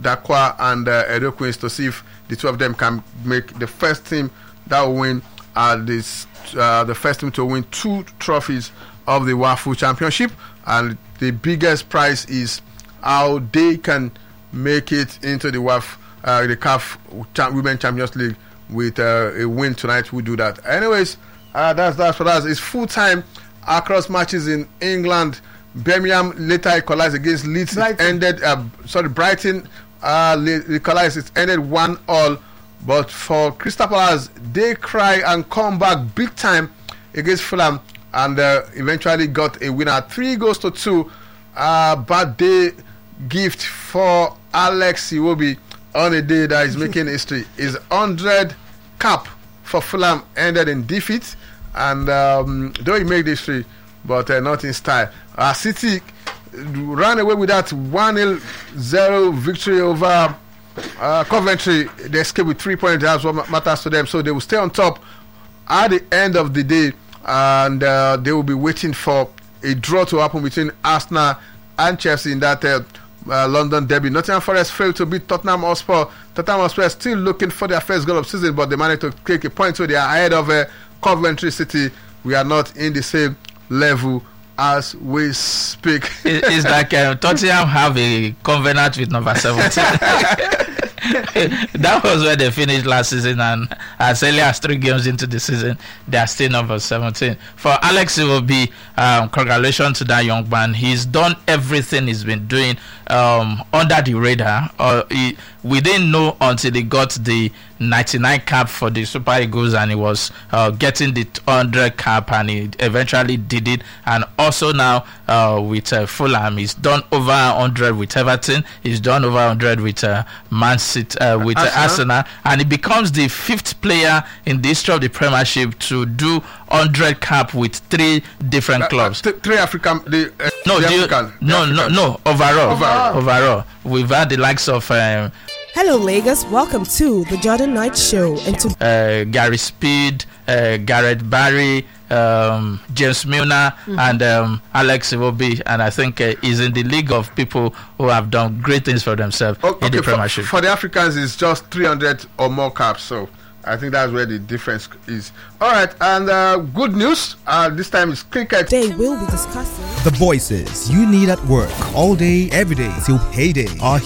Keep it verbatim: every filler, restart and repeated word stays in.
Dakwa and uh, Edo Queens to see if the two of them can make the first team that will win uh, this uh, the first team to win two trophies of the WAFU Championship, and the biggest prize is how they can make it into the W A F, uh, the C A F Cha- Women Champions League with uh, a win tonight. We do that. Anyways, uh, that's that's for us. It's full time across matches in England. Birmingham later equalized against Leeds. It ended. Uh, sorry, Brighton uh, equalized. It ended one all. But for Crystal Palace, they cry and come back big time against Fulham, and uh, eventually got a winner. Three goals to two. Uh, bad day gift for Alex Iwobi on a day that is making history. His one hundred cap for Fulham ended in defeat, and um, though he made history, but uh, not in style. Uh, City ran away with that one nil zero victory over uh, Coventry. They escaped with three points. That's what matters to them. So they will stay on top at the end of the day, and uh, they will be waiting for a draw to happen between Arsenal and Chelsea in that uh, uh, London derby. Nottingham Forest failed to beat Tottenham Hotspur. Tottenham Hotspur is still looking for their first goal of season, but they managed to take a point, so they are ahead of uh, Coventry City. We are not in the same level as we speak. It, it's like uh, Tottenham have a covenant with number seventeen. That was where they finished last season, and as early as three games into the season, they are still number seventeen. For Alex, it will be um, congratulations to that young man. He's done everything he's been doing um, under the radar. Uh, he, we didn't know until he got the ninety-nine cap for the Super Eagles, and he was uh, getting the one hundred cap, and he eventually did it. And also now uh, with uh, Fulham, he's done over one hundred with Everton. He's done over one hundred with uh, Man City, uh, with Arsenal. Uh, Arsenal, and he becomes the fifth player in the history of the Premiership to do one hundred cap with three different uh, clubs. Uh, th- three African, the, uh, no, the the, African, no, the no, no, overall, overall, overall. We've had the likes of. Um, Hello, Lagos. Welcome to the Jordan Knight Show. And to uh, Gary Speed, uh, Gareth Barry, um, James Milner, mm-hmm. and um, Alex Iwobi. And I think uh, he's in the league of people who have done great things for themselves okay, in the Premiership. For, for the Africans, it's just three hundred or more caps. So I think that's where the difference is. All right, and uh, good news. Uh, this time is cricket. They will be discussing the voices you need at work all day, every day till payday are